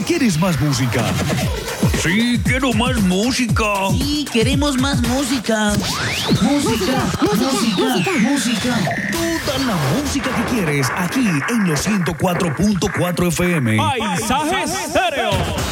¿quieres más música? Sí, quiero más música. Sí, queremos más música. Música. Toda la música que quieres aquí en los 104.4 FM. Paisaje Estéreo.